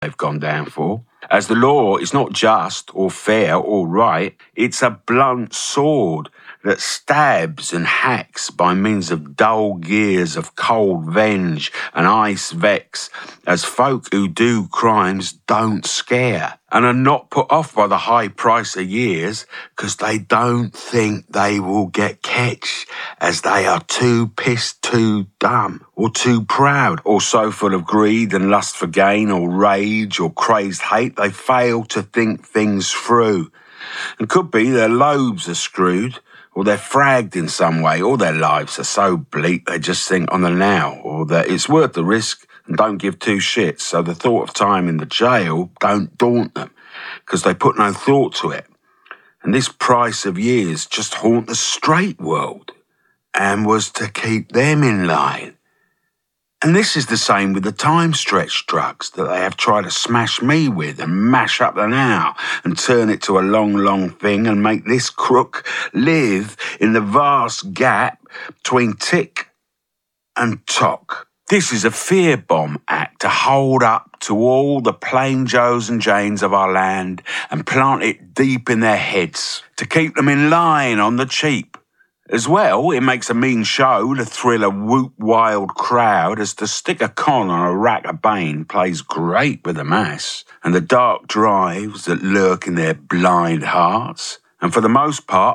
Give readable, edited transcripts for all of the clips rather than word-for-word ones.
they've gone down for. As the law is not just or fair or right, it's a blunt sword that stabs and hacks by means of dull gears of cold venge and ice vex, as folk who do crimes don't scare and are not put off by the high price of years, 'cause they don't think they will get catch, as they are too pissed, too dumb, or too proud, or so full of greed and lust for gain, or rage, or crazed hate, they fail to think things through. And could be their lobes are screwed, or they're fragged in some way, or their lives are so bleak they just think on the now, or that it's worth the risk and don't give two shits, so the thought of time in the jail don't daunt them, 'cause they put no thought to it. And this price of years just haunt the straight world, and was to keep them in line. And this is the same with the time stretch drugs that they have tried to smash me with and mash up the now and turn it to a long, long thing and make this crook live in the vast gap between tick and tock. This is a fear bomb act to hold up to all the plain Joes and Janes of our land and plant it deep in their heads to keep them in line on the cheap. As well, it makes a mean show to thrill a whoop-wild crowd, as to stick a con on a rack of bane plays great with the mass and the dark drives that lurk in their blind hearts. And for the most part,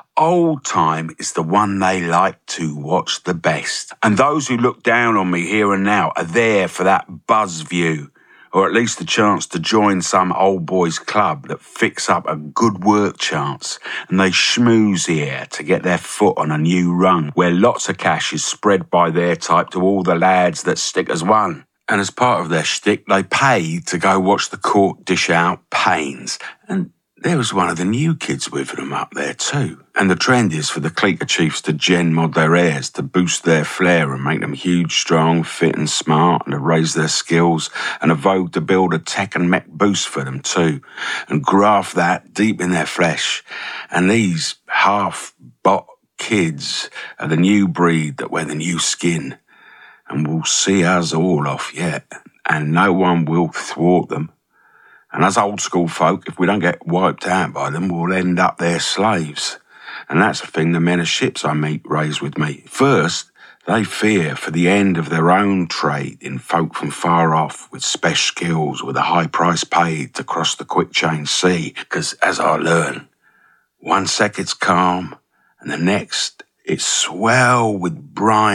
old time is the one they like to watch the best. And those who look down on me here and now are there for that buzz view, or at least the chance to join some old boys club that fix up a good work chance, and they schmooze here to get their foot on a new rung where lots of cash is spread by their type to all the lads that stick as one. And as part of their shtick, they pay to go watch the court dish out pains. And there was one of the new kids with them up there too. And the trend is for the clique of chiefs to gen mod their heirs to boost their flair and make them huge, strong, fit and smart, and to raise their skills, and a vogue to build a tech and mech boost for them too, and graft that deep in their flesh. And these half-bot kids are the new breed that wear the new skin, and will see us all off yet, and no one will thwart them. And as old school folk, if we don't get wiped out by them, we'll end up their slaves. And that's the thing the men of ships I meet raise with me. First, they fear for the end of their own trade in folk from far off with special skills with a high price paid to cross the quick change sea. 'Cause as I learn, one sec it's calm, and the next it's swell with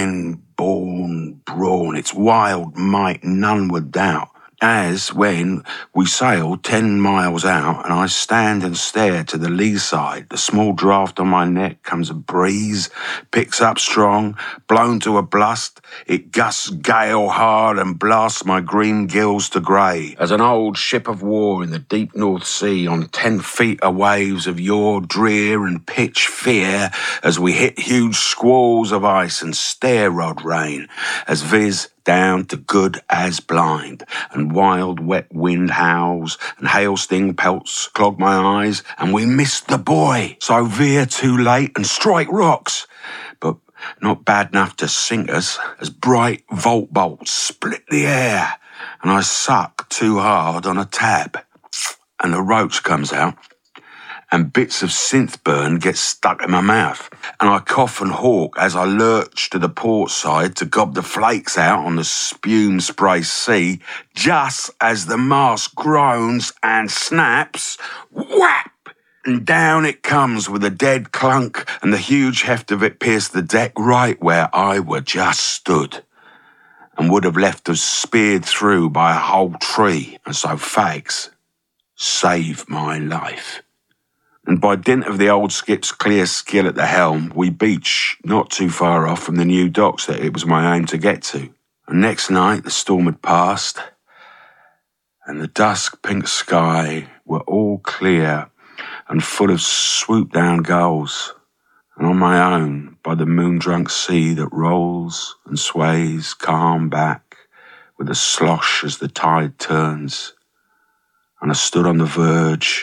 brine-born brawn. It's wild might, none would doubt. As when we sailed 10 miles out and I stand and stare to the lee side, the small draft on my neck comes a breeze, picks up strong, blown to a blast, it gusts gale hard and blasts my green gills to grey. As an old ship of war in the deep North Sea on 10 feet of waves of yore, drear and pitch fear, as we hit huge squalls of ice and stair rod rain, as viz down to good as blind, and wild wet wind howls, and hail sting pelts clog my eyes, and we missed the buoy, so veer too late and strike rocks, but not bad enough to sink us, as bright volt bolts split the air, and I suck too hard on a tab, and the roach comes out, and bits of synth burn get stuck in my mouth, and I cough and hawk as I lurch to the port side to gob the flakes out on the spume spray sea, just as the mast groans and snaps, whap! And down it comes with a dead clunk, and the huge heft of it pierced the deck right where I were just stood, and would have left us speared through by a whole tree, and so fags saved my life. And by dint of the old skip's clear skill at the helm, we beach not too far off from the new docks that it was my aim to get to. And next night the storm had passed, and the dusk pink sky were all clear and full of swoop-down gulls, and on my own by the moon-drunk sea that rolls and sways calm back with a slosh as the tide turns, and I stood on the verge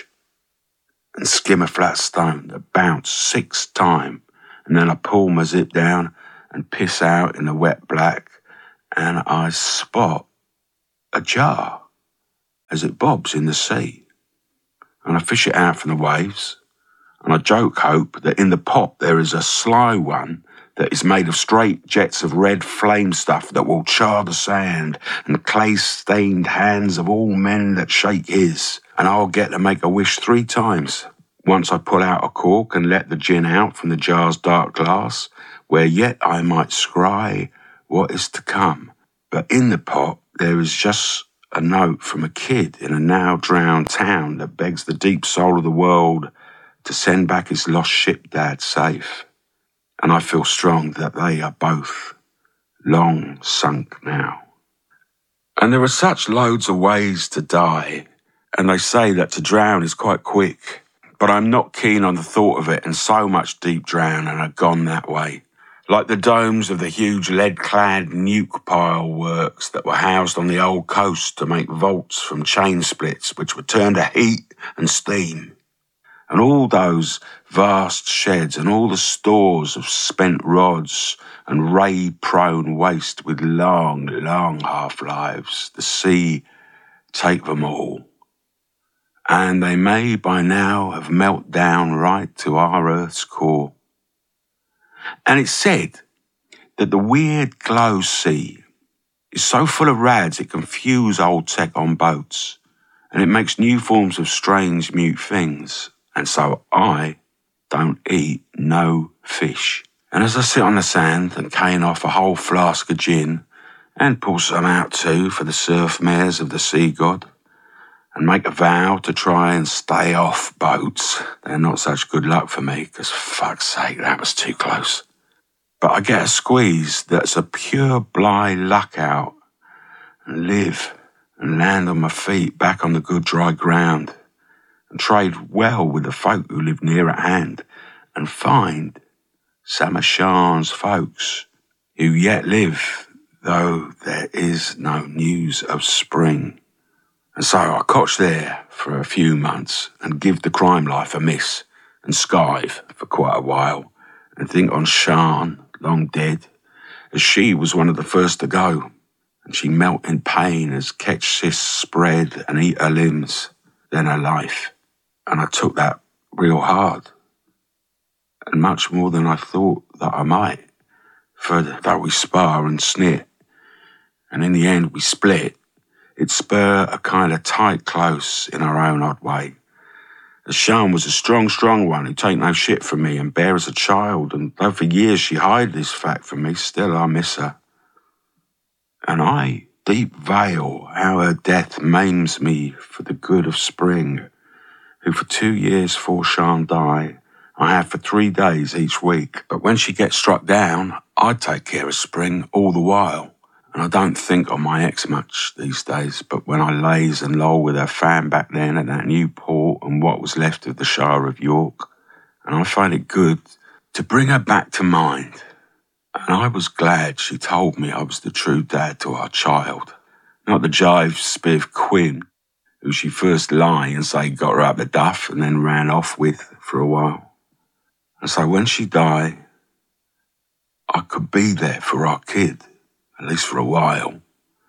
and skim a flat stone that bounced 6 times, and then I pull my zip down and piss out in the wet black, and I spot a jar. as it bobs in the sea. And I fish it out from the waves, and I joke hope that in the pot there is a sly one that is made of straight jets of red flame stuff that will char the sand and clay-stained hands of all men that shake his, and I'll get to make a wish 3 times. Once I pull out a cork and let the gin out from the jar's dark glass, where yet I might scry what is to come. But in the pot there is just a note from a kid in a now drowned town that begs the deep soul of the world to send back his lost ship dad safe. And I feel strong that they are both long sunk now. And there are such loads of ways to die, and they say that to drown is quite quick, but I'm not keen on the thought of it, and so much deep drowning are gone that way. Like the domes of the huge lead-clad nuke pile works that were housed on the old coast to make vaults from chain splits which would turn to heat and steam. And all those vast sheds and all the stores of spent rods and ray-prone waste with long, long half-lives, the sea take them all. And they may by now have melted down right to our Earth's core. And it's said that the weird glow sea is so full of rads it can fuse old tech on boats, and it makes new forms of strange mute things. And so I don't eat no fish. And as I sit on the sand and cane off a whole flask of gin, and pull some out too for the surf mares of the sea god, and make a vow to try and stay off boats, they're not such good luck for me, because fuck's sake, that was too close. But I get a squeeze that's a pure blind luck out, and live and land on my feet back on the good dry ground, and trade well with the folk who live near at hand, and find some of Sean's folks who yet live, though there is no news of spring. And so I cotch there for a few months and give the crime life a miss, and skive for quite a while, and think on Sean, long dead, as she was one of the first to go, and she melt in pain as ketch cysts spread and eat her limbs, then her life. And I took that real hard, and much more than I thought that I might, for though we spar and snit, and in the end we split, it spur a kind of tight close in our own odd way. As Sean was a strong one who take no shit from me and bear as a child, and though for years she hid this fact from me, still I miss her. And I deep veil how her death maims me for the good of Spring, who for 2 years 'fore Sean die, I have for 3 days each week. But when she gets struck down, I take care of Spring all the while. And I don't think of my ex much these days, but when I lays and loll with her fam back then at that new port and what was left of the Shire of York, and I find it good to bring her back to mind. And I was glad she told me I was the true dad to our child, not the jive spiv Quinn, who she first lie and say got her up the duff and then ran off with for a while. And so when she died, I could be there for our kid, at least for a while.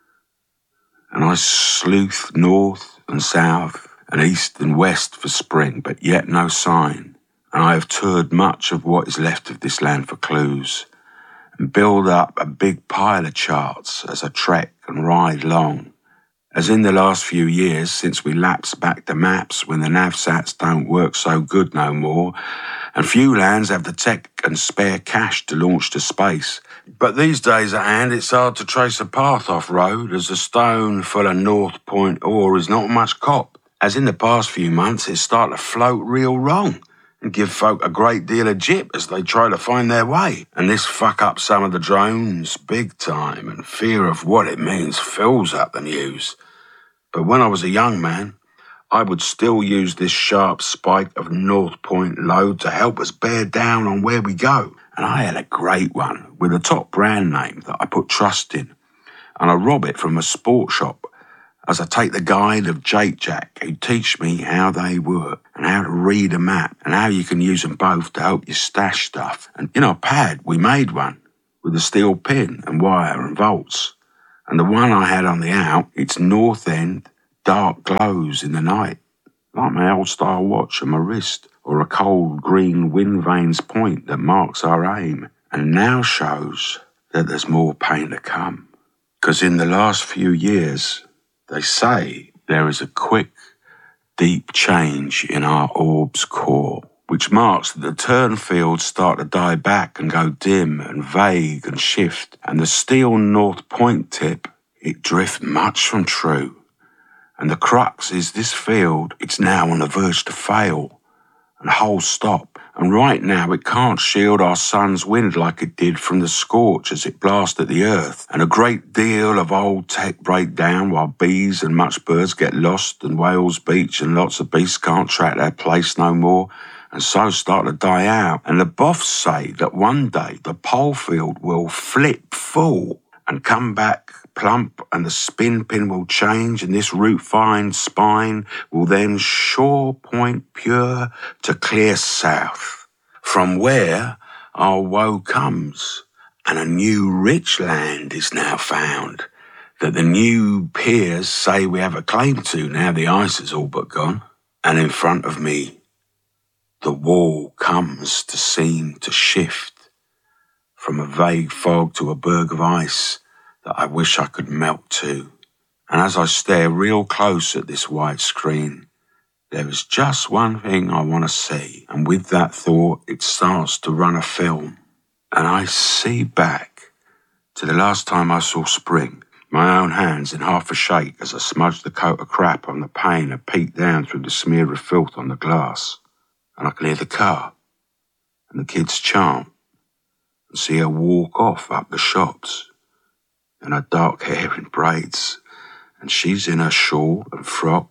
And I sleuth north and south and east and west for Spring, but yet no sign. And I have toured much of what is left of this land for clues, and build up a big pile of charts as I trek and ride long. As in the last few years, since we lapsed back to maps when the navsats don't work so good no more, and few lands have the tech and spare cash to launch to space. But these days at hand, it's hard to trace a path off-road, as a stone full of North Point ore is not much cop. As in the past few months, it's started to float real wrong, and give folk a great deal of jip as they try to find their way. And this fuck up some of the drones big time, and fear of what it means fills up the news. But when I was a young man, I would still use this sharp spike of North Point load to help us bear down on where we go. And I had a great one with a top brand name that I put trust in. And I rob it from a sport shop as I take the guide of Jake Jack, who teach me how they work and how to read a map and how you can use them both to help you stash stuff. And in our pad, we made one with a steel pin and wire and bolts. And the one I had on the out, its north end dark glows in the night, like my old-style watch on my wrist, or a cold green wind vane's point that marks our aim, and now shows that there's more pain to come. 'Cause in the last few years, they say there is a quick, deep change in our orb's core, which marks that the turn fields start to die back and go dim and vague and shift, and the steel North Point tip, it drift much from true. And the crux is this field, it's now on the verge to fail and whole stop. And right now it can't shield our sun's wind like it did from the scorch as it blasted the earth. And a great deal of old tech break down while bees and much birds get lost and whales beach and lots of beasts can't track their place no more and so start to die out. And the boffs say that one day the pole field will flip full and come back plump, and the spin pin will change, and this root-fine spine will then shore point pure to clear south, from where our woe comes, and a new rich land is now found, that the new peers say we have a claim to now the ice is all but gone. And in front of me, the wall comes to seem to shift from a vague fog to a berg of ice that I wish I could melt to. And as I stare real close at this white screen, there is just one thing I want to see. And with that thought, it starts to run a film. And I see back to the last time I saw spring, my own hands in half a shake as I smudged the coat of crap on the pane and peeked down through the smear of filth on the glass. And I can hear the car and the kids chant and see her walk off up the shops. And her dark hair in braids, and she's in her shawl and frock,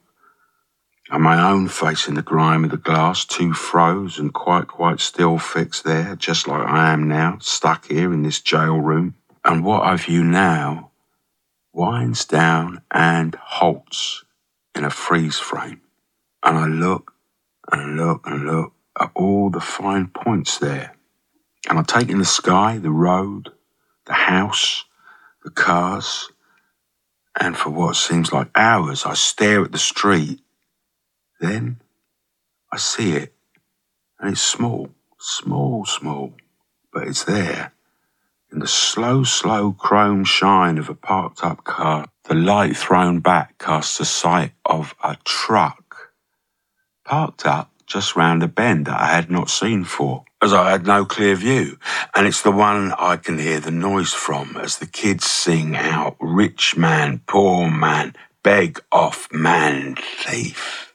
and my own face in the grime of the glass, too froze and quite still fixed there, just like I am now, stuck here in this jail room. And what I view now winds down and halts in a freeze frame. And I look and look and look at all the fine points there. And I take in the sky, the road, the house, the cars, and for what seems like hours, I stare at the street. Then I see it, and it's small, but it's there. In the slow chrome shine of a parked up car, the light thrown back casts a sight of a truck, parked up just round a bend that I had not seen for, as I had no clear view, and it's the one I can hear the noise from as the kids sing out, rich man, poor man, beg off man, thief.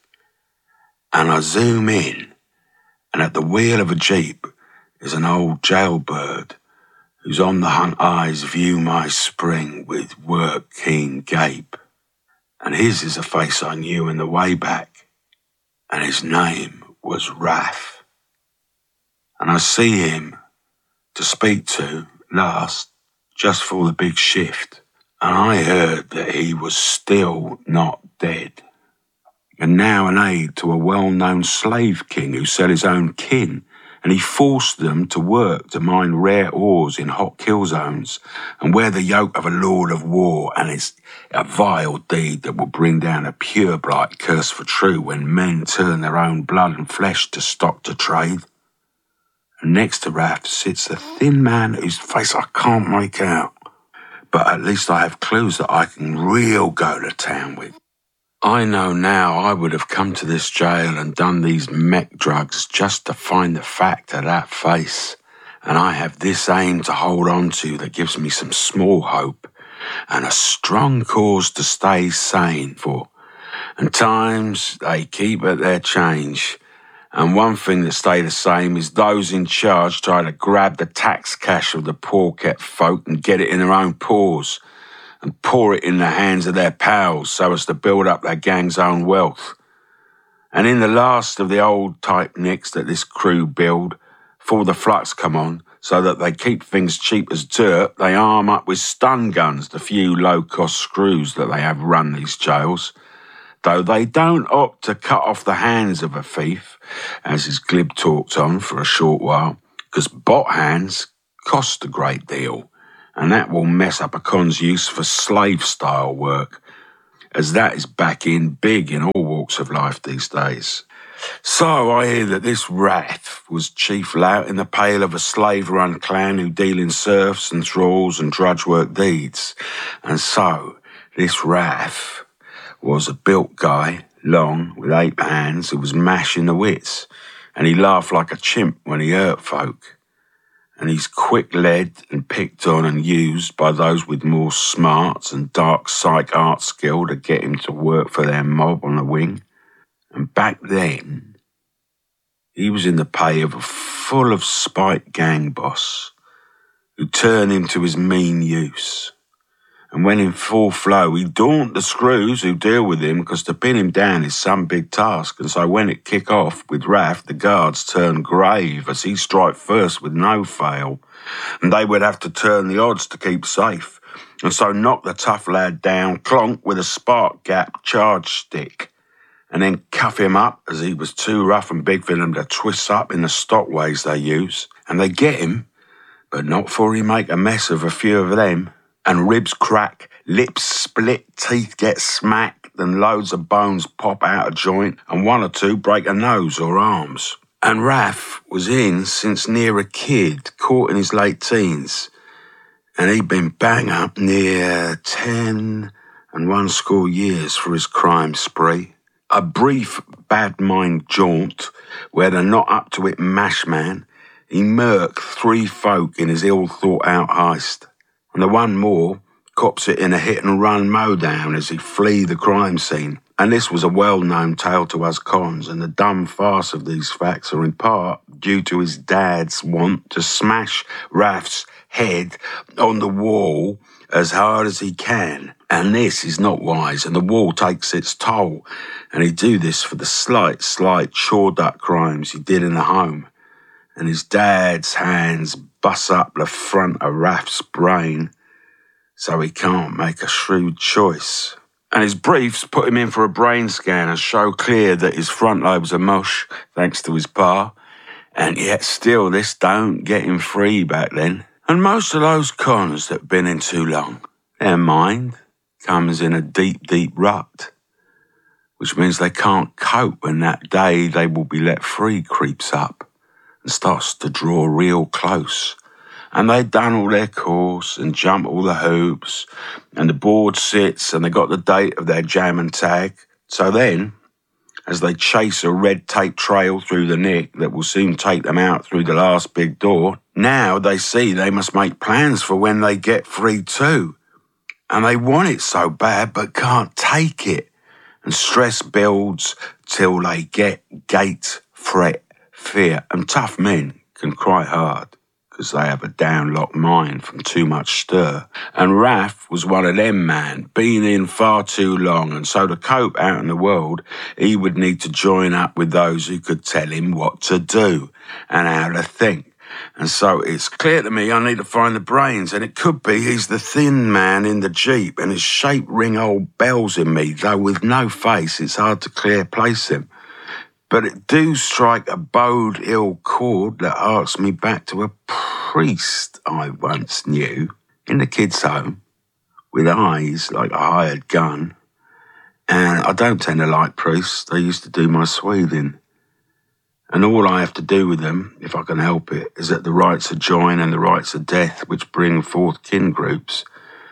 And I zoom in, and at the wheel of a Jeep is an old jailbird whose on the hunt eyes view my spring with work-keen gape. And his is a face I knew in the way back, and his name was Raph. And I see him to speak to last, just for the big shift. And I heard that he was still not dead. And now an aide to a well-known slave king who sell his own kin, and he forced them to work to mine rare ores in hot kill zones and wear the yoke of a lord of war, and it's a vile deed that will bring down a pure blight curse for true when men turn their own blood and flesh to stock to trade. And next to Raph sits a thin man whose face I can't make out, but at least I have clues that I can real go to town with. I know now I would have come to this jail and done these mech drugs just to find the fact of that face. And I have this aim to hold on to that gives me some small hope and a strong cause to stay sane for. And times they keep at their change. And one thing that stay the same is those in charge try to grab the tax cash of the poor-kept folk and get it in their own paws and pour it in the hands of their pals so as to build up their gang's own wealth. And in the last of the old type nicks that this crew build, before the flux come on, so that they keep things cheap as dirt, they arm up with stun guns, the few low-cost screws that they have run these jails. Though they don't opt to cut off the hands of a thief, as is glib talked on for a short while, because bot hands cost a great deal, and that will mess up a con's use for slave-style work. as that is back in big in all walks of life these days. So I hear that this Raff was chief lout in the pale of a slave-run clan who deal in serfs and thralls and drudge work deeds. And so this Raff was a built guy, long, with 8 hands, who was mashing the wits, and he laughed like a chimp when he hurt folk. And he's quick-led and picked on and used by those with more smarts and dark psych art skill to get him to work for their mob on the wing. And back then, he was in the pay of a full of spite gang boss who turned him to his mean use. And when in full flow, he daunt the screws who deal with him, because to pin him down is some big task. And so when it kick off with Raff, the guards turn grave as he strike first with no fail. And they would have to turn the odds to keep safe. And so knock the tough lad down, clonk with a spark gap charge stick. And then cuff him up as he was too rough and big for them to twist up in the stockways they use. And they get him, but not before he make a mess of a few of them. And ribs crack, lips split, teeth get smacked, and loads of bones pop out of joint, and 1 or 2 break a nose or arms. And Raff was in since near a kid, caught in his late teens. And he'd been bang up near 10 and 1 years for his crime spree. A brief bad mind jaunt where the not up to it mash man, he murked 3 folk in his ill thought out heist. And the one more cops it in a hit and run mowdown as he flee the crime scene. And this was a well-known tale to us cons, and the dumb farce of these facts are in part due to his dad's want to smash Raff's head on the wall as hard as he can. And this is not wise, and the wall takes its toll. And he'd do this for the slight chore-duck crimes he did in the home. And his dad's hands bust up the front of Raff's brain, so he can't make a shrewd choice. And his briefs put him in for a brain scan and show clear that his front lobes are mush, thanks to his pa. And yet still this don't get him free back then. And most of those cons that been in too long, their mind comes in a deep rut, which means they can't cope when that day they will be let free creeps up and starts to draw real close. And they've done all their course and jumped all the hoops, and the board sits and they got the date of their jam and tag. So then, as they chase a red tape trail through the nick that will soon take them out through the last big door, now they see they must make plans for when they get free too. And they want it so bad but can't take it. And stress builds till they get gate, fret, fear. And tough men can cry hard, because they have a downlocked mind from too much stir. And Raff was one of them, man, been in far too long, and so to cope out in the world, he would need to join up with those who could tell him what to do and how to think. And so it's clear to me I need to find the brains, and it could be he's the thin man in the Jeep, and his shape ring old bells in me, though with no face it's hard to clear place him. But it do strike a bowed ill chord that harks me back to a priest I once knew in the kids' home, with eyes like a hired gun. And I don't tend to like priests. They used to do my sweathing. And all I have to do with them, if I can help it, is at the rites of join and the rites of death, which bring forth kin groups.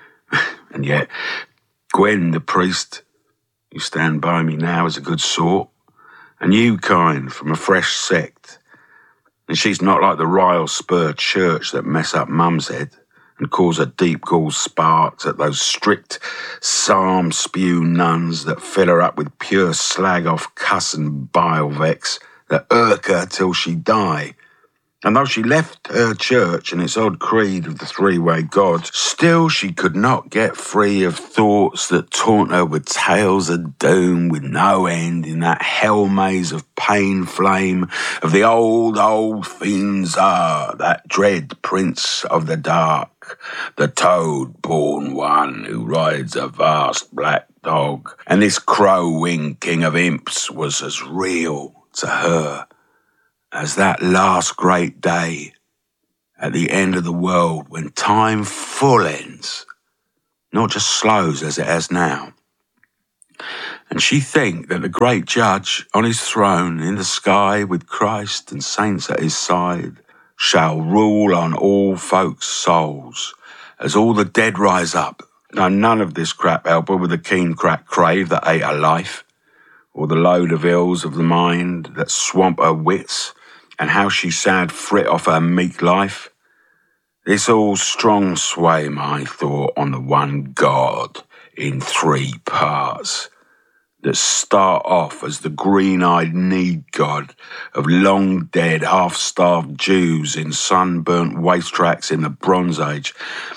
And yet, Gwen, the priest, who stand by me now, is a good sort. A new kind from a fresh sect. And she's not like the rile spur church that mess up mum's head and cause a deep gall sparks at those strict psalm spew nuns that fill her up with pure slag off cuss and bile vex that irk her till she die. And though she left her church and its odd creed of the three-way God, still she could not get free of thoughts that taunt her with tales of doom with no end in that hell maze of pain flame of the old fiends are, that dread prince of the dark, the toad-born one who rides a vast black dog. And this crow-winged king of imps was as real to her as that last great day at the end of the world when time full ends, not just slows as it has now. And she think that the great judge on his throne in the sky with Christ and saints at his side shall rule on all folks' souls as all the dead rise up. Now, none of this crap help her with the keen crack crave that ate her life, or the load of ills of the mind that swamp her wits, and how she sad frit off her meek life. This all strong sway my thought on the one God in 3 parts, that start off as the green-eyed need god of long-dead, half-starved Jews in sunburnt waste tracks in the Bronze Age.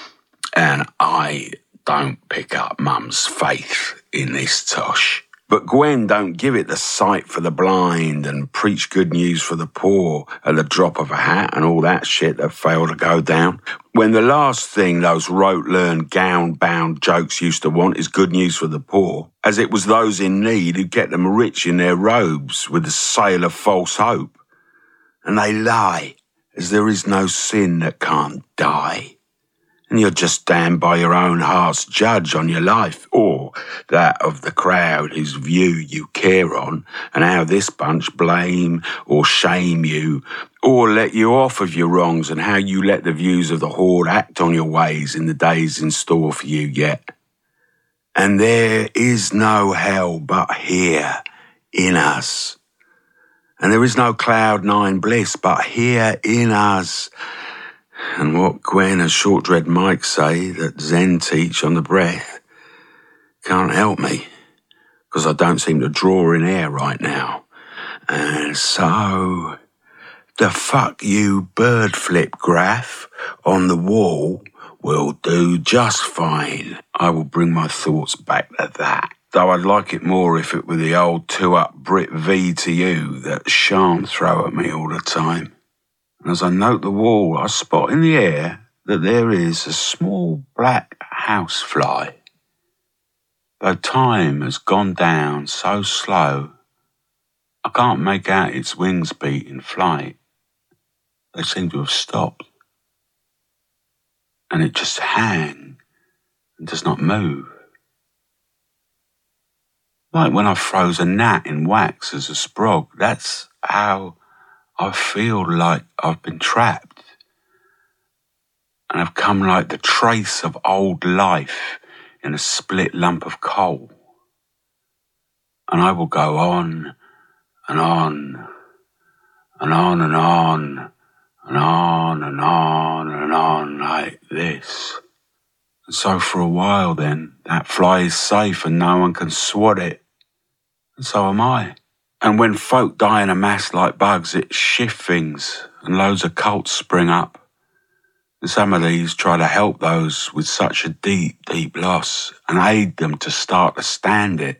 And I don't pick up Mum's faith in this tosh. But Gwen don't give it the sight for the blind and preach good news for the poor at the drop of a hat and all that shit that failed to go down. When the last thing those rote-learned, gown-bound jokes used to want is good news for the poor, as it was those in need who get them rich in their robes with the sail of false hope. And they lie, as there is no sin that can't die. And you're just damned by your own heart's judge on your life, or that of the crowd whose view you care on, and how this bunch blame or shame you, or let you off of your wrongs, and how you let the views of the horde act on your ways in the days in store for you yet. And there is no hell but here in us. And there is no cloud-9 bliss but here in us. And what Gwen and Short-Dread Mike say that Zen teach on the breath can't help me, because I don't seem to draw in air right now. And so, the fuck you bird flip graph on the wall will do just fine. I will bring my thoughts back to that. Though I'd like it more if it were the old 2-up Brit V to you that Sean throw at me all the time. And as I note the wall, I spot in the air that there is a small black housefly. Though time has gone down so slow, I can't make out its wings beat in flight. They seem to have stopped. And it just hangs and does not move. Like when I froze a gnat in wax as a sprog, that's how I feel like I've been trapped, and I've come like the trace of old life in a split lump of coal. And I will go on and on and on and on and on and on and on like this. And so for a while then, that fly is safe and no one can swat it. And so am I. And when folk die in a mass like bugs, it shifts things and loads of cults spring up. And some of these try to help those with such a deep, deep loss and aid them to start to stand it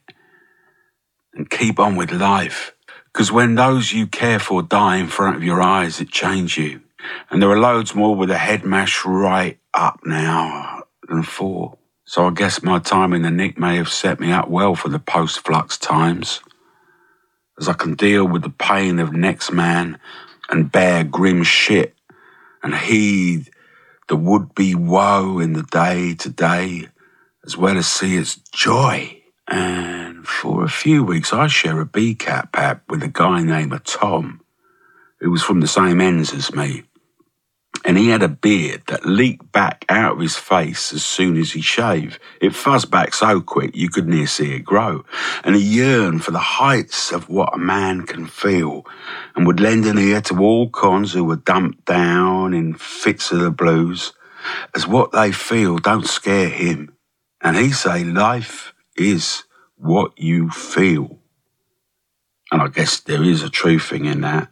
and keep on with life. Because when those you care for die in front of your eyes, it changes you. And there are loads more with a head mash right up now than 4. So I guess my time in the Nick may have set me up well for the post-flux times, as I can deal with the pain of next man and bear grim shit and heed the would-be woe in the day-to-day, as well as see its joy. And for a few weeks I share a BCAT pap with a guy named Tom, who was from the same ends as me. And he had a beard that leaked back out of his face as soon as he shaved. It fuzzed back so quick you could near see it grow. And he yearned for the heights of what a man can feel, and would lend an ear to all cons who were dumped down in fits of the blues, as what they feel don't scare him. And he say life is what you feel. And I guess there is a true thing in that.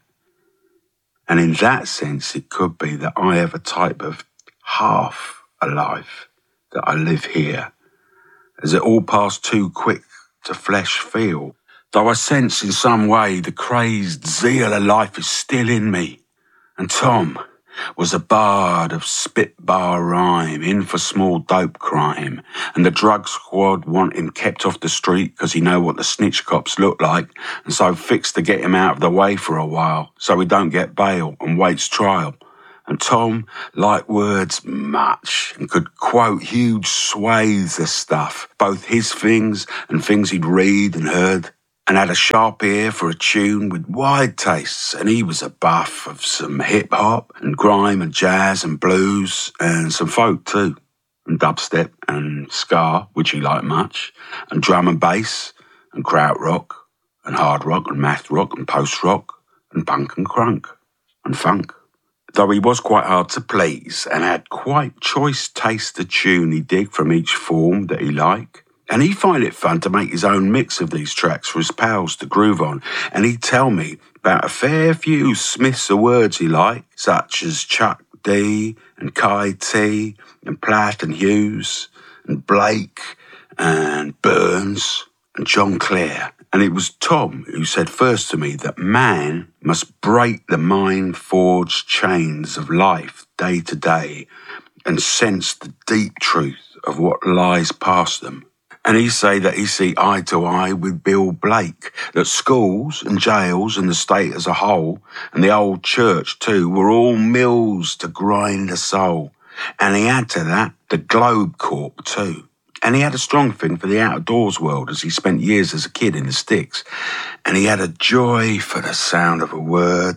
And in that sense, it could be that I have a type of half a life, that I live here, as it all passed too quick to flesh feel. Though I sense in some way the crazed zeal of life is still in me. And Tom was a bard of spitbar rhyme, in for small dope crime, and the drug squad want him kept off the street because he know what the snitch cops look like, and so fixed to get him out of the way for a while so he don't get bail and waits trial. And Tom liked words much and could quote huge swathes of stuff, both his things and things he'd read and heard, and had a sharp ear for a tune with wide tastes. And he was a buff of some hip-hop and grime and jazz and blues and some folk too, and dubstep and ska, which he liked much, and drum and bass and krautrock and hard rock and math rock and post-rock and punk and crunk and funk. Though he was quite hard to please and had quite choice taste of tune he digged from each form that he liked. And he'd find it fun to make his own mix of these tracks for his pals to groove on. And he'd tell me about a fair few Smiths of words he liked, such as Chuck D and Kai T and Platt and Hughes and Blake and Burns and John Clare. And it was Tom who said first to me that man must break the mind-forged chains of life day to day and sense the deep truth of what lies past them. And he say that he see eye to eye with Bill Blake, that schools and jails and the state as a whole, and the old church too, were all mills to grind the soul. And he add to that the Globe Corp too. And he had a strong thing for the outdoors world as he spent years as a kid in the sticks. And he had a joy for the sound of a word.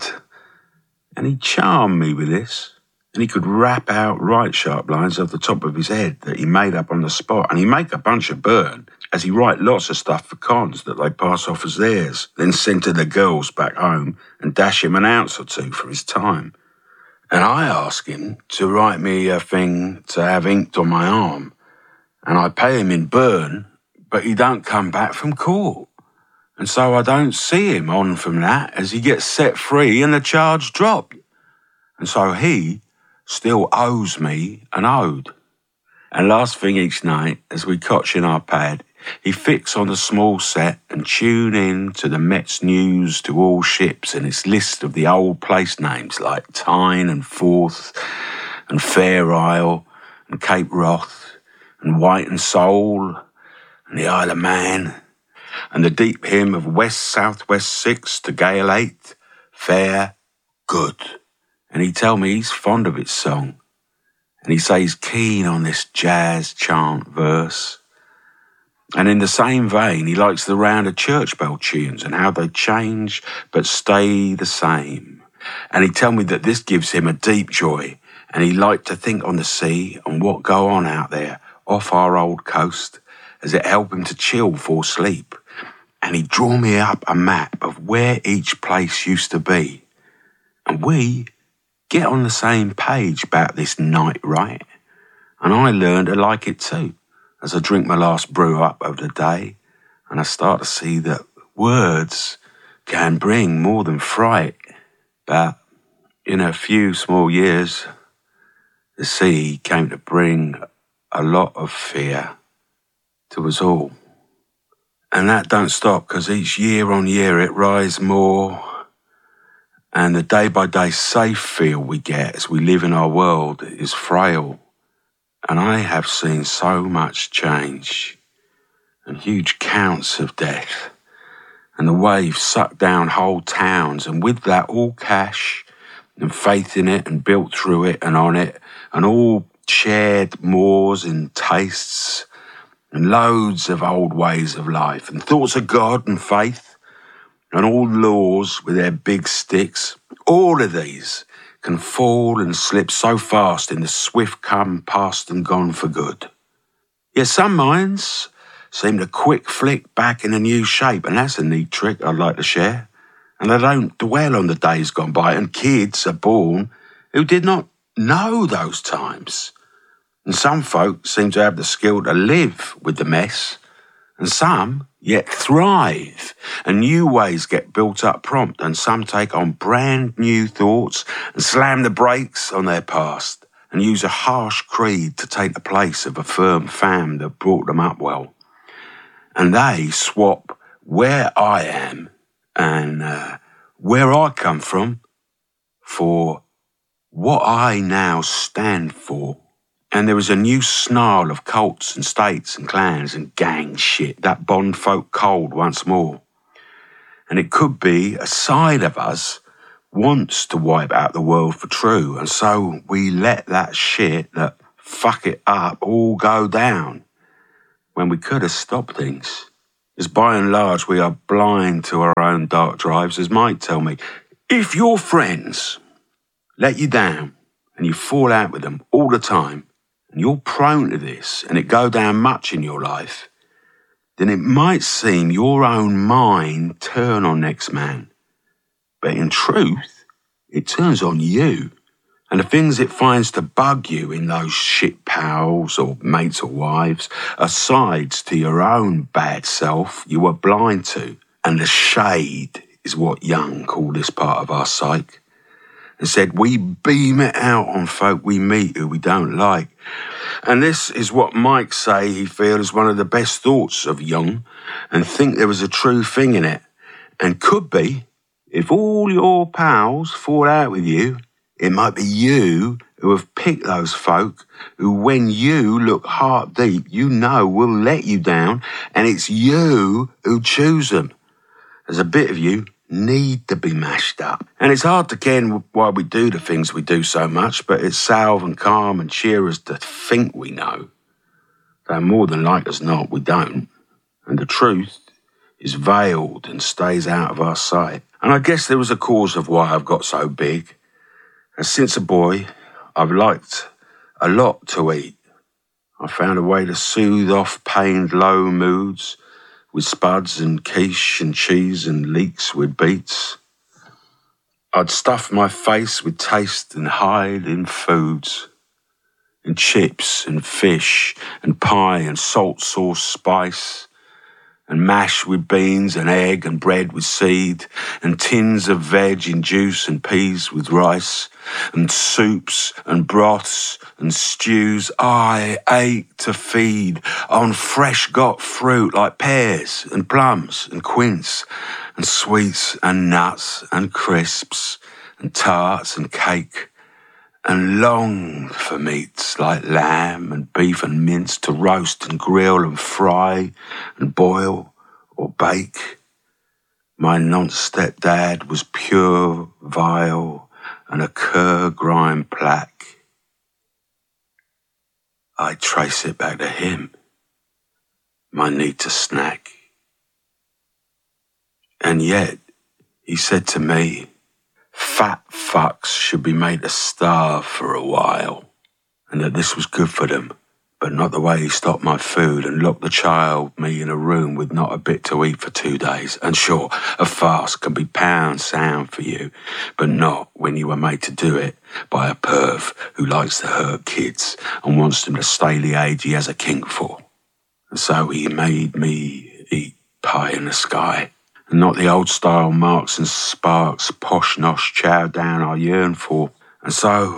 And he charmed me with this. And he could rap out right sharp lines off the top of his head that he made up on the spot. And he make a bunch of burn as he write lots of stuff for cons that they pass off as theirs, then send to the girls back home and dash him an ounce or two for his time. And I ask him to write me a thing to have inked on my arm. And I pay him in burn, but he don't come back from court. And so I don't see him on from that as he gets set free and the charge dropped. And so he still owes me an ode. And last thing each night, as we cotch in our pad, he fix on a small set and tune in to the Met's news to all ships and its list of the old place names like Tyne and Forth and Fair Isle and Cape Wrath and White and Soul and the Isle of Man and the deep hymn of West Southwest 6 to Gale 8, Fair, Good. And he tell me he's fond of its song. And he say he's keen on this jazz chant verse. And in the same vein, he likes the round of church bell tunes and how they change but stay the same. And he tell me that this gives him a deep joy. And he like to think on the sea and what go on out there off our old coast as it help him to chill before sleep. And he draw me up a map of where each place used to be. And we get on the same page about this night, right? And I learned to like it too, as I drink my last brew up of the day, and I start to see that words can bring more than fright. But in a few small years, the sea came to bring a lot of fear to us all. And that don't stop, because each year on year it rise more. And the day-by-day safe feel we get as we live in our world is frail. And I have seen so much change and huge counts of death. And the waves suck down whole towns, and with that all cash and faith in it and built through it and on it, and all shared mores and tastes and loads of old ways of life and thoughts of God and faith and all laws with their big sticks. All of these can fall and slip so fast in the swift come past and gone for good. Yet some minds seem to quick flick back in a new shape, and that's a neat trick I'd like to share. And they don't dwell on the days gone by, and kids are born who did not know those times. And some folk seem to have the skill to live with the mess, and some yet thrive, and new ways get built up prompt, and some take on brand new thoughts and slam the brakes on their past and use a harsh creed to take the place of a firm fam that brought them up well. And they swap where I am and where I come from for what I now stand for. And there is a new snarl of cults and states and clans and gang shit that bond folk cold once more. And it could be a side of us wants to wipe out the world for true, and so we let that shit that fuck it up all go down when we could have stopped things. As by and large we are blind to our own dark drives, as Mike tell me, if your friends let you down and you fall out with them all the time, and you're prone to this and it go down much in your life, then it might seem your own mind turn on next man. But in truth, it turns on you. And the things it finds to bug you in those shit pals or mates or wives are sides to your own bad self you were blind to. And the shade is what Jung called this part of our psyche, and said we beam it out on folk we meet who we don't like. And this is what Mike say he feels is one of the best thoughts of Jung, and think there was a true thing in it. And could be, if all your pals fall out with you, it might be you who have picked those folk who, when you look heart deep, you know will let you down, and it's you who choose them. There's a bit of you need to be mashed up. And it's hard to ken why we do the things we do so much, but it's salve and calm and cheer us to think we know. Though more than like as not, we don't. And the truth is veiled and stays out of our sight. And I guess there was a cause of why I've got so big. And since a boy, I've liked a lot to eat. I found a way to soothe off pained low moods with spuds and quiche and cheese and leeks with beets. I'd stuff my face with taste and hide in foods, in chips and fish and pie and salt sauce spice, and mash with beans and egg and bread with seed, and tins of veg in juice and peas with rice, and soups and broths and stews. I ate to feed on fresh got fruit like pears and plums and quince, and sweets and nuts and crisps and tarts and cake, and longed for meats like lamb and beef and mince to roast and grill and fry and boil or bake. My non-stepdad was pure, vile, and a cur-grime plaque. I trace it back to him, my need to snack. And yet, he said to me, fat fucks should be made to starve for a while, and that this was good for them, but not the way he stopped my food and locked the child, me, in a room with not a bit to eat for 2 days. And sure, a fast can be pound sound for you, but not when you were made to do it by a perv who likes to hurt kids and wants them to stay the age he has a kink for. And so he made me eat pie in the sky, and not the old-style Marks and Sparks posh-nosh chow down I yearn for. And so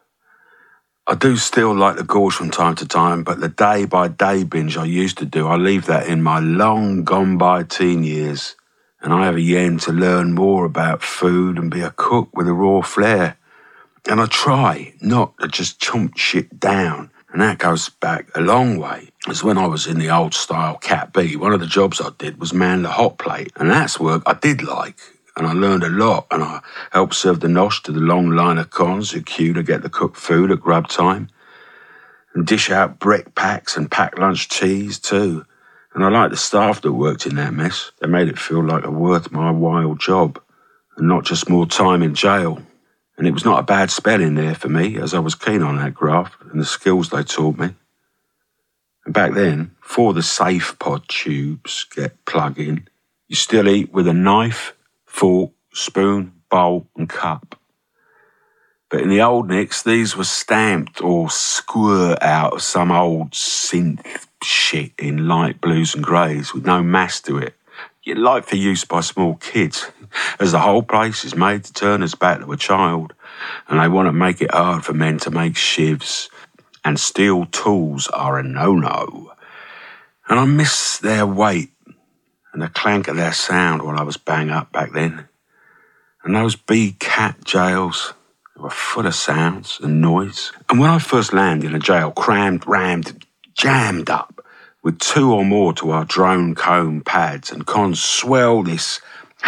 I do still like the gorge from time to time, but the day-by-day binge I used to do, I leave that in my long-gone-by teen years, and I have a yen to learn more about food and be a cook with a raw flair. And I try not to just chomp shit down, and that goes back a long way. As when I was in the old-style Cat B, one of the jobs I did was man the hot plate, and that's work I did like. And I learned a lot, and I helped serve the nosh to the long line of cons who queue to get the cooked food at grub time, and dish out brick packs and pack lunch teas too. And I liked the staff that worked in that mess. They made it feel like a worth my while job, and not just more time in jail. And it was not a bad spell in there for me, as I was keen on that graft and the skills they taught me. And back then, before the safe pod tubes get plug in, you still eat with a knife, fork, spoon, bowl and cup. But in the old Nicks, these were stamped or squirt out of some old synth shit in light blues and greys with no mass to it, yet light for use by small kids, as the whole place is made to turn us back to a child, and they want to make it hard for men to make shivs, and steel tools are a no-no. And I miss their weight and the clank of their sound while I was bang up back then. And those B-cat jails, they were full of sounds and noise. And when I first landed in a jail, crammed, rammed, jammed up, with 2 or more to our drone comb pads, and cons swell this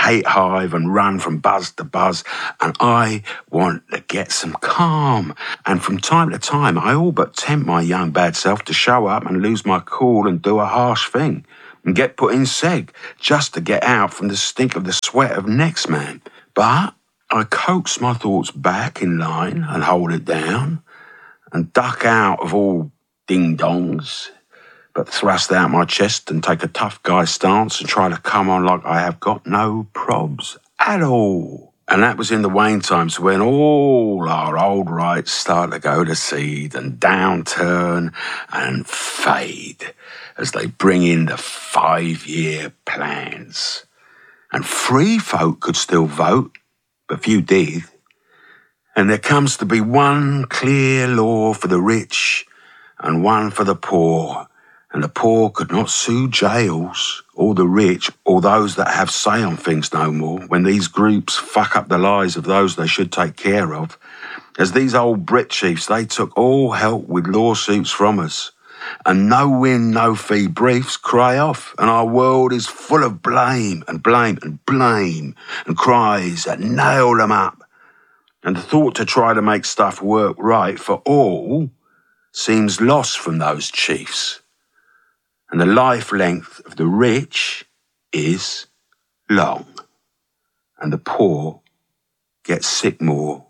hate hive and run from buzz to buzz, and I want to get some calm. And from time to time, I all but tempt my young bad self to show up and lose my cool and do a harsh thing and get put in seg just to get out from the stink of the sweat of next man. But I coax my thoughts back in line and hold it down and duck out of all ding-dongs, but thrust out my chest and take a tough guy stance and try to come on like I have got no probs at all. And that was in the wane times when all our old rights start to go to seed and downturn and fade as they bring in the 5-year plans. And free folk could still vote, but few did. And there comes to be one clear law for the rich and one for the poor. And the poor could not sue jails or the rich or those that have say on things no more when these groups fuck up the lives of those they should take care of. As these old Brit chiefs, they took all help with lawsuits from us. And no win, no fee briefs cry off. And our world is full of blame and blame and blame and cries that nail them up. And the thought to try to make stuff work right for all seems lost from those chiefs. And the life length of the rich is long. And the poor get sick more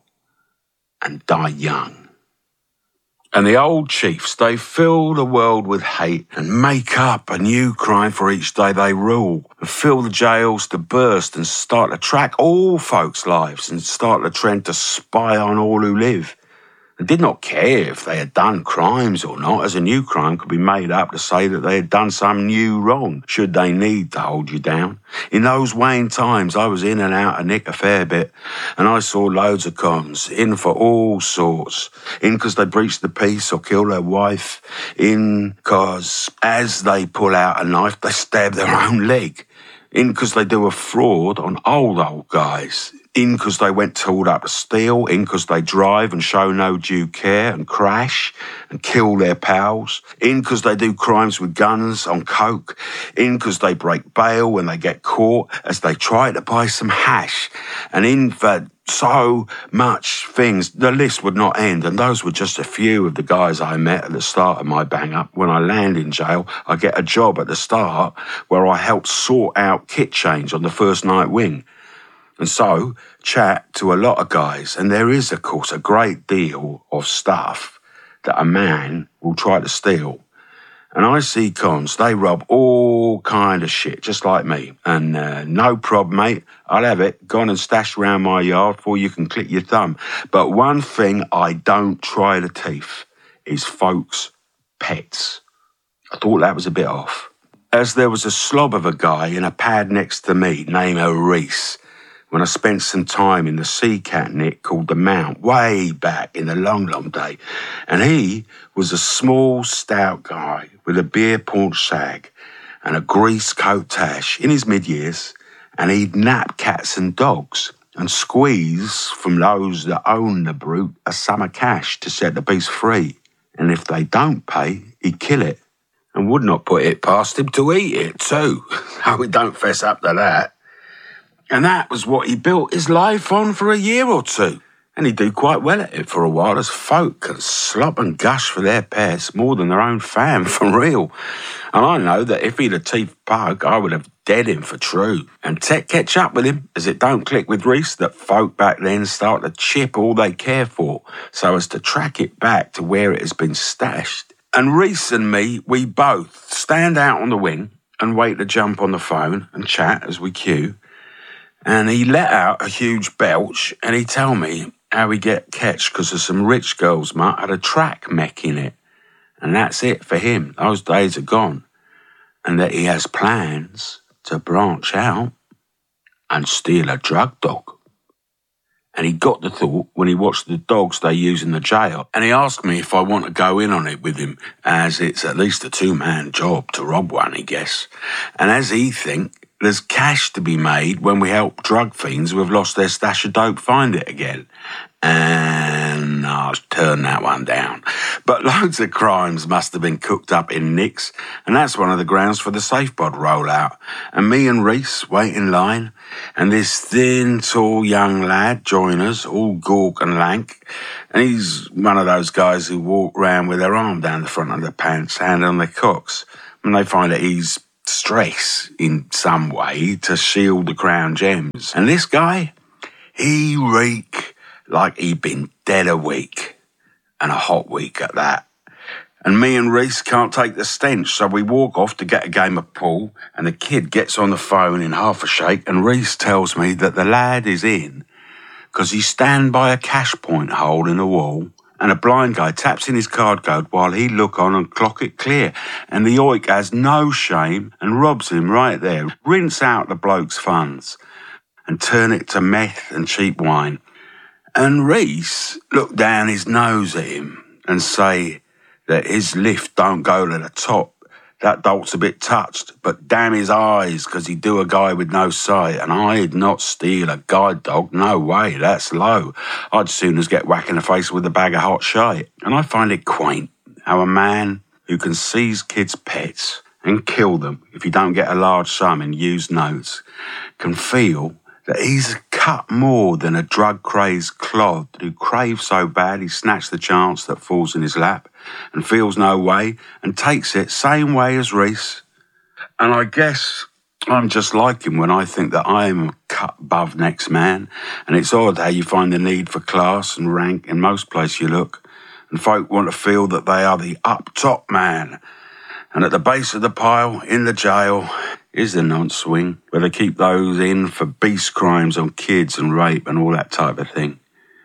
and die young. And the old chiefs, they fill the world with hate and make up a new crime for each day they rule and fill the jails to burst and start to track all folks' lives and start the trend to spy on all who live. And did not care if they had done crimes or not, as a new crime could be made up to say that they had done some new wrong, should they need to hold you down. In those wane times, I was in and out of Nick a fair bit, and I saw loads of cons, in for all sorts, in because they breached the peace or killed their wife, in because as they pull out a knife, they stab their own leg, in because they do a fraud on old guys, in because they went tooled up to steal, in because they drive and show no due care and crash and kill their pals, in because they do crimes with guns on coke, in because they break bail when they get caught as they try to buy some hash, and in for so much things. The list would not end, and those were just a few of the guys I met at the start of my bang up. When I land in jail, I get a job at the start where I help sort out kit change on the first night wing. And so, chat to a lot of guys, and there is, of course, a great deal of stuff that a man will try to steal. And I see cons, they rob all kind of shit, just like me. And no problem, mate, I'll have it gone and stashed around my yard before you can click your thumb. But one thing I don't try to thief is folks' pets. I thought that was a bit off. As there was a slob of a guy in a pad next to me named Reese, when I spent some time in the sea cat nick called the Mount, way back in the long, long day. And he was a small, stout guy with a beer paunch sag and a grease coat tash in his mid-years, and he'd nap cats and dogs and squeeze from those that own the brute a sum of cash to set the beast free. And if they don't pay, he'd kill it and would not put it past him to eat it too. Oh, we don't fess up to that. And that was what he built his life on for a year or two. And he'd do quite well at it for a while, as folk can slop and gush for their pets more than their own fam, for real. And I know that if he'd a teeth pug, I would have dead him for true. And tech catch up with him, as it don't click with Reese that folk back then start to chip all they care for, so as to track it back to where it has been stashed. And Reese and me, we both stand out on the wing and wait to jump on the phone and chat as we queue. And he let out a huge belch, and he tell me how he get catched because of some rich girl's mutt had a track mech in it. And that's it for him. Those days are gone. And that he has plans to branch out and steal a drug dog. And he got the thought when he watched the dogs they use in the jail. And he asked me if I want to go in on it with him, as it's at least a 2-man job to rob one, he guess. And as he think there's cash to be made when we help drug fiends who have lost their stash of dope find it again. And I'll turn that one down. But loads of crimes must have been cooked up in Nick's, and that's one of the grounds for the SafePod rollout. And me and Reese wait in line, and this thin, tall young lad join us, all gawk and lank. And he's one of those guys who walk round with their arm down the front of their pants, hand on their cocks. And they find that he's stress in some way to shield the crown gems. And this guy, he reek like he'd been dead a week, and a hot week at that. And me and Reese can't take the stench, so we walk off to get a game of pool, and the kid gets on the phone in half a shake, and Reese tells me that the lad is in because he's stand by a cash point hole in the wall, and a blind guy taps in his card code while he look on and clock it clear. And the oik has no shame and robs him right there. Rinse out the bloke's funds and turn it to meth and cheap wine. And Reese look down his nose at him and say that his lift don't go to the top. That dolt's a bit touched, but damn his eyes, 'cause he'd do a guy with no sight, and I'd not steal a guide dog. No way, that's low. I'd soon as get whacked in the face with a bag of hot shite. And I find it quaint how a man who can seize kids' pets and kill them if you don't get a large sum in used notes can feel that he's cut more than a drug-crazed clod who craves so bad he snatched the chance that falls in his lap and feels no way and takes it same way as Reese. And I guess I'm just like him when I think that I am cut above next man, and it's odd how you find the need for class and rank in most places you look, and folk want to feel that they are the up-top man. And at the base of the pile, in the jail, is the nonce swing, where they keep those in for beast crimes on kids and rape and all that type of thing.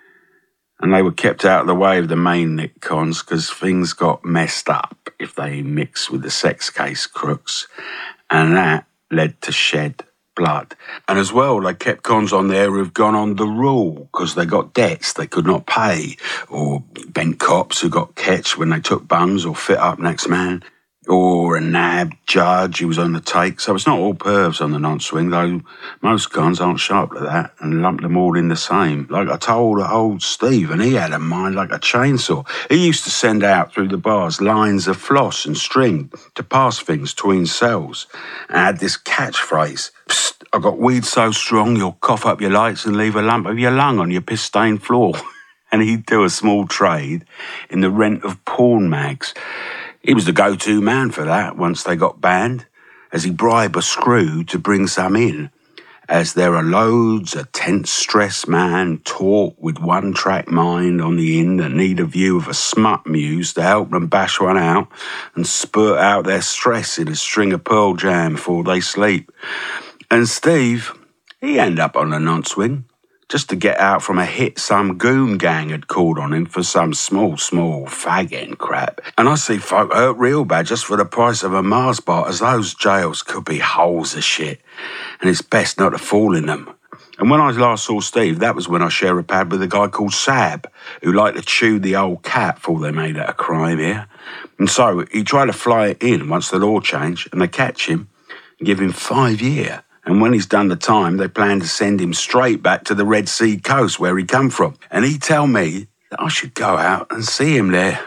And they were kept out of the way of the main Nick cons because things got messed up if they mixed with the sex case crooks, and that led to shed blood. And as well, they kept cons on there who've gone on the rule because they got debts they could not pay, or bent cops who got catch when they took bungs or fit up next man, or a nabbed judge who was on the take. So it's not all pervs on the nonce swing, though most cons aren't sharp like that and lump them all in the same. Like I told old Steve, and he had a mind like a chainsaw. He used to send out through the bars lines of floss and string to pass things between cells, and had this catchphrase: "Psst, I got weed so strong you'll cough up your lights and leave a lump of your lung on your piss-stained floor." And he'd do a small trade in the rent of porn mags. He was the go-to man for that once they got banned, as he bribed a screw to bring some in, as there are loads of tense stress man taught with one-track mind on the inn that need a view of a smut muse to help them bash one out and spurt out their stress in a string of Pearl Jam before they sleep. And Steve, he ended up on the nonce swing, just to get out from a hit some goon gang had called on him for some small fag-end crap. And I see folk hurt real bad just for the price of a Mars bar, as those jails could be holes of shit, and it's best not to fall in them. And when I last saw Steve, that was when I shared a pad with a guy called Sab, who liked to chew the old cat before they made it a crime here. And so he tried to fly it in once the law changed, and they catch him and give him 5 years. And when he's done the time, they plan to send him straight back to the Red Sea coast where he come from. And he tell me that I should go out and see him there.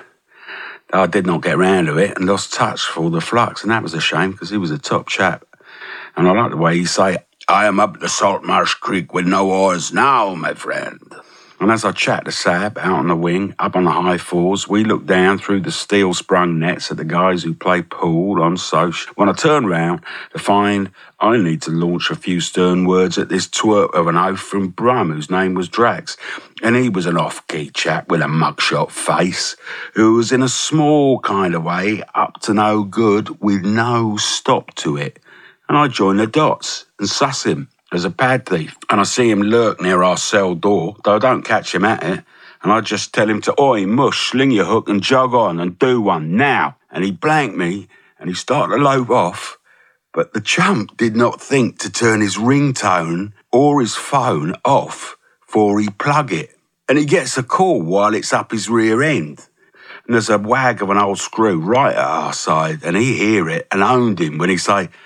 I did not get round to it and lost touch for the flux, and that was a shame because he was a top chap. And I like the way he say, "I am up the Saltmarsh Creek with no oars now, my friend." And as I chat to Sab out on the wing, up on the high fours, we look down through the steel-sprung nets at the guys who play pool on Soch. When I turn round to find I need to launch a few stern words at this twerp of an oaf from Brum, whose name was Drax. And he was an off-key chap with a mugshot face, who was in a small kind of way up to no good with no stop to it. And I join the dots and suss him as a pad thief, and I see him lurk near our cell door, though I don't catch him at it, and I just tell him to, "Oi, mush, sling your hook and jog on and do one, now." And he blanked me, and he started to lope off, but the chump did not think to turn his ringtone or his phone off before he plug it, and he gets a call while it's up his rear end. And there's a wag of an old screw right at our side, and he hear it and owned him when he say,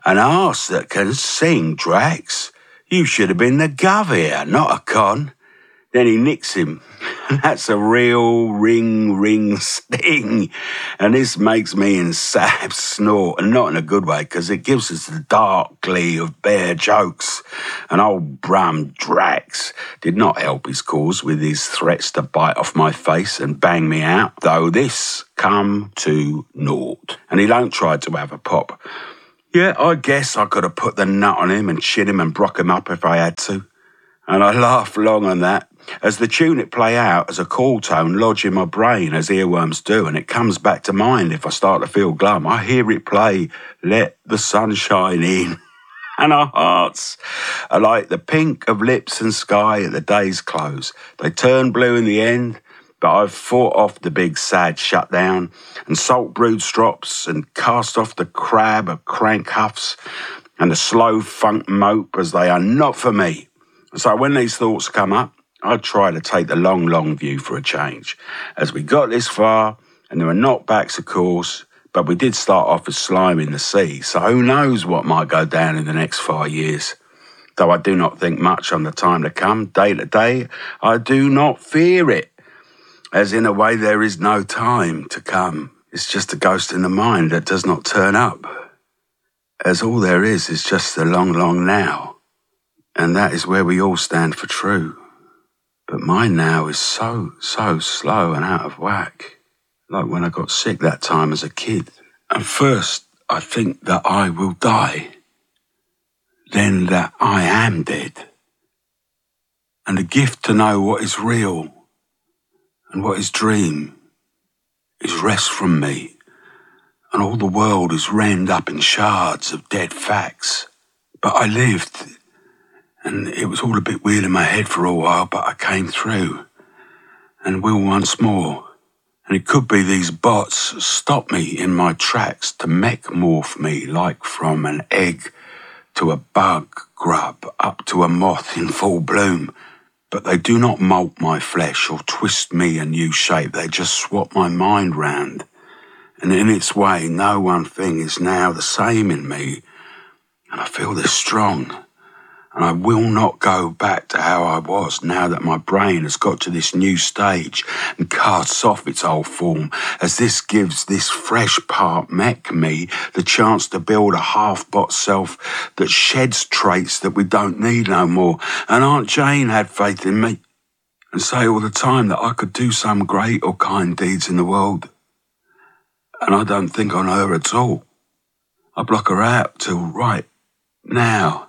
An arse that can sing, Drax. You should have been the gov here, not a con. Then he nicks him, and that's a real ring sting. And this makes me and Sab snort, and not in a good way, because it gives us the dark glee of bare jokes. And old Brum Drax did not help his cause with his threats to bite off my face and bang me out, though this come to naught. And he don't try to have a pop. Yeah, I guess I could have put the nut on him and chin him and brock him up if I had to. And I laughed long on that, as the tune it play out as a call tone lodge in my brain as earworms do, and it comes back to mind if I start to feel glum. I hear it play, let the sunshine in. And our hearts are like the pink of lips and sky at the day's close. They turn blue in the end, but I've fought off the big sad shutdown and salt brewed strops and cast off the crab of crank huffs and the slow funk mope, as they are not for me. So when these thoughts come up, I try to take the long view for a change. As we got this far, and there were knockbacks, of course, but we did start off as slime in the sea, so who knows what might go down in the next 5 years. Though I do not think much on the time to come, day to day, I do not fear it. As in a way there is no time to come. It's just a ghost in the mind that does not turn up. As all there is just the long now. And that is where we all stand for true. But mine now is so slow and out of whack. Like when I got sick that time as a kid. And first, I think that I will die. Then that I am dead. And the gift to know what is real and what is dream is rest from me. And all the world is rend up in shards of dead facts. But I lived. And it was all a bit weird in my head for a while, but I came through and will once more. And it could be these bots stop me in my tracks to mech-morph me like from an egg to a bug grub up to a moth in full bloom. But they do not molt my flesh or twist me a new shape. They just swap my mind round. And in its way, no one thing is now the same in me. And I feel this strong. And I will not go back to how I was now that my brain has got to this new stage and casts off its old form, as this gives this fresh part mech me the chance to build a half-bot self that sheds traits that we don't need no more. And Aunt Jane had faith in me and say all the time that I could do some great or kind deeds in the world. And I don't think on her at all. I block her out till right now.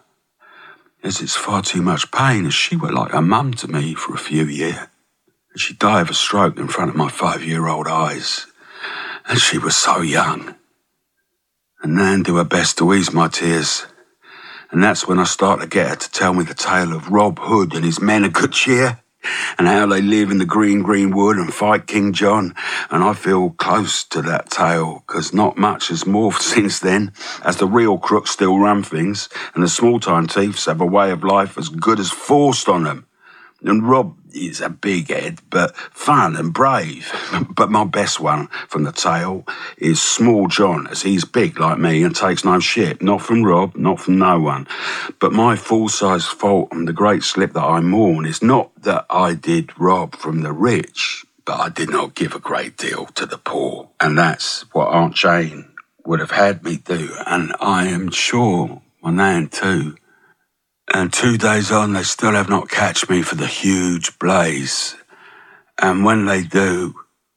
As it's far too much pain, as she were like a mum to me for a few years. And she died of a stroke in front of my 5-year-old eyes. And she was so young. And Nan do her best to ease my tears. And that's when I start to get her to tell me the tale of Rob Hood and his men of good cheer, and how they live in the green wood and fight King John. And I feel close to that tale, because not much has morphed since then, as the real crooks still run things, and the small-time thieves have a way of life as good as forced on them. And Rob is a big head, but fun and brave. But my best one from the tale is Small John, as he's big like me and takes no shit. Not from Rob, not from no one. But my full-size fault and the great slip that I mourn is not that I did rob from the rich, but I did not give a great deal to the poor. And that's what Aunt Jane would have had me do. And I am sure my Nan too. And 2 days on, they still have not catch me for the huge blaze. And when they do,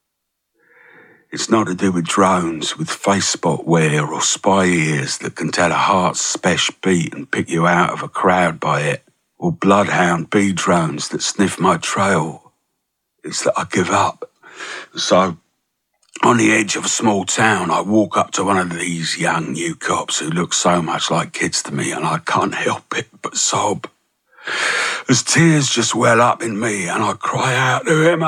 it's not to do with drones with face spot wear or spy ears that can tell a heart's spesh beat and pick you out of a crowd by it, or bloodhound bee drones that sniff my trail. It's that I give up. So, on the edge of a small town, I walk up to one of these young new cops who look so much like kids to me, and I can't help it but sob. As tears just well up in me, and I cry out to him,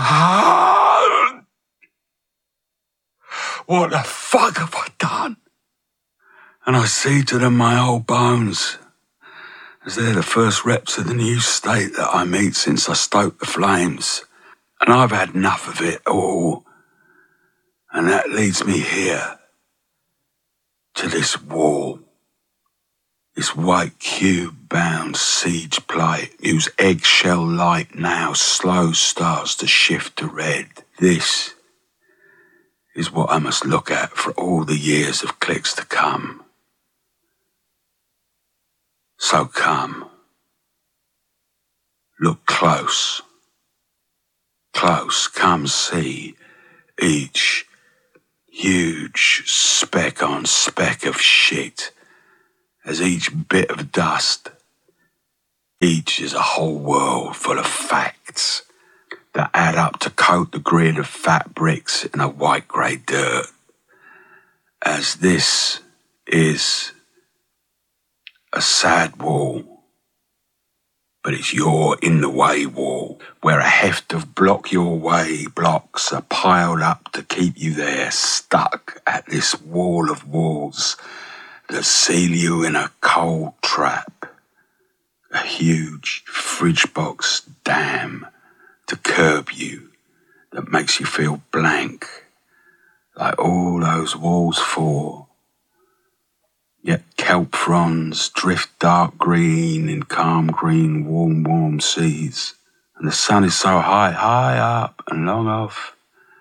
what the fuck have I done? And I see to them my old bones, as they're the first reps of the new state that I meet since I stoked the flames. And I've had enough of it all. And that leads me here, to this wall. This white cube-bound siege plate, whose eggshell light now slow starts to shift to red. This is what I must look at for all the years of clicks to come. So come. Look close. Close, come see each huge speck on speck of shit, as each bit of dust, each is a whole world full of facts that add up to coat the grid of fat bricks in a white grey dirt. As this is a sad wall, but it's your in-the-way wall, where a heft of block your way blocks are piled up to keep you there, stuck at this wall of walls that seal you in a cold trap, a huge fridge box dam to curb you that makes you feel blank, like all those walls for. Yet kelp fronds drift dark green in calm green, warm seas, and the sun is so high up and long off,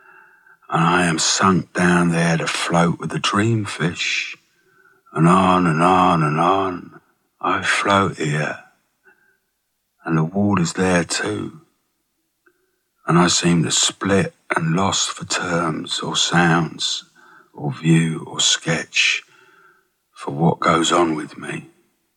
and I am sunk down there to float with the dreamfish, and on and on and on I float here, and the water's there too, and I seem to split and lost for terms or sounds or view or sketch for what goes on with me.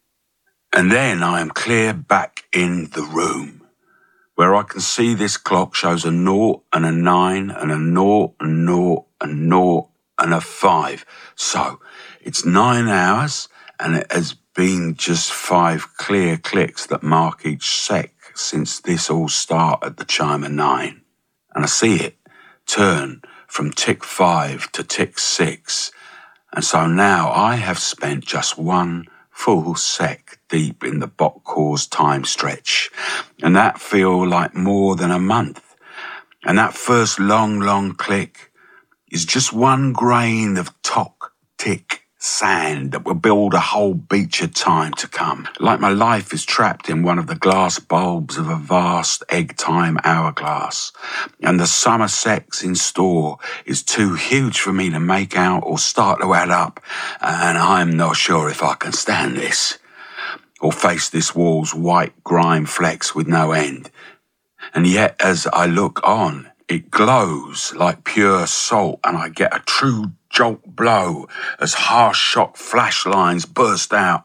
And then I am clear back in the room, where I can see this clock shows a 0 and a 9 and a 0 and 0 and 0 and a 5. So it's 9 hours, and it has been just 5 clear clicks that mark each sec since this all started at the chime of 9. And I see it turn from tick 5 to tick 6. And so now I have spent just 1 full sec deep in the Botcor's time stretch, and that feel like more than a month. And that first long click is just 1 grain of tock tick sand that will build a whole beach of time to come. Like my life is trapped in one of the glass bulbs of a vast egg time hourglass, and the summer sex in store is too huge for me to make out or start to add up, and I'm not sure if I can stand this, or face this wall's white grime flecks with no end. And yet as I look on, it glows like pure salt, and I get a true jolt blow as harsh shock flash lines burst out.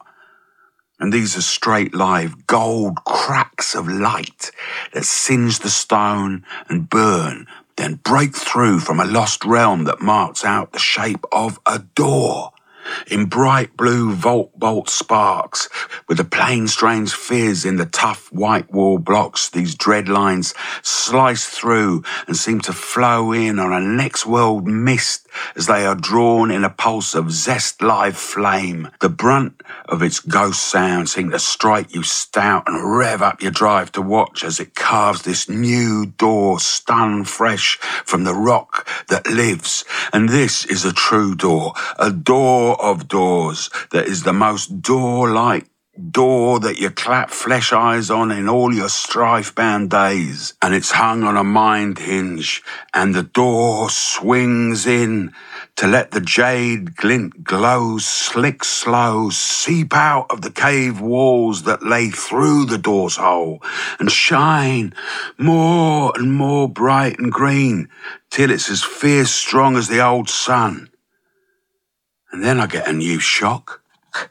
And these are straight live gold cracks of light that singe the stone and burn, then break through from a lost realm that marks out the shape of a door in bright blue bolt sparks, with a plain strange fizz in the tough white wall blocks. These dread lines slice through and seem to flow in on a next world mist as they are drawn in a pulse of zest live flame. The brunt of its ghost sound seems to strike you stout and rev up your drive to watch as it carves this new door, stun fresh from the rock that lives. And this is a true door, a door of doors that is the most door-like door that you clap flesh eyes on in all your strife-bound days. And it's hung on a mind hinge, and the door swings in to let the jade glint glow slick slow seep out of the cave walls that lay through the door's hole and shine more and more bright and green till it's as fierce strong as the old sun. And then I get a new shock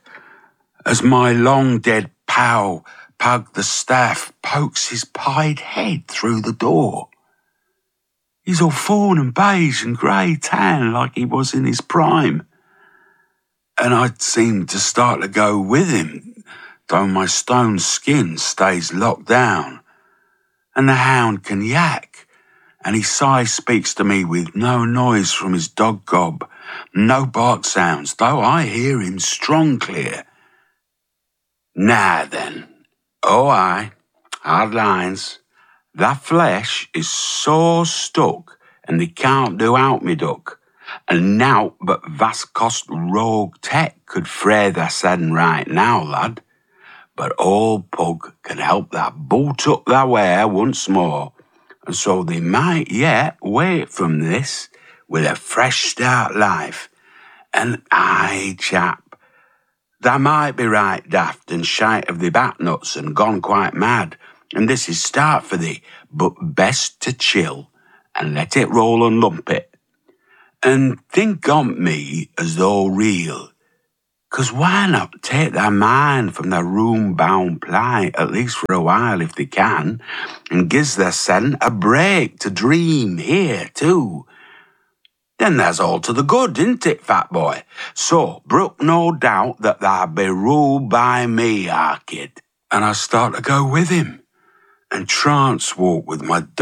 as my long-dead pal, Pug the Staff, pokes his pied head through the door. He's all fawn and beige and grey tan like he was in his prime. And I seem to start to go with him, though my stone skin stays locked down. And the hound can yak, and his sigh speaks to me with no noise from his dog gob, no bark sounds, though I hear him strong clear. Now then, oh aye, hard lines. That flesh is so stuck, and they can't do out me duck. and nowt but vast cost rogue tech could fray their sen right now, lad. But old Pug can help that boot up their way once more, and so they might yet wake from this with a fresh start life. And aye, chap, they might be right daft and shite of the bat nuts and gone quite mad, and this is start for thee, but best to chill and let it roll and lump it, and think on me as though real. 'Cause why not take their mind from their room-bound plight, at least for a while if they can, and gives their sen a break to dream here too? Then there's all to the good, isn't it, fat boy? So, brook no doubt that thou be ruled by me, our kid. And I start to go with him, and trance walk with my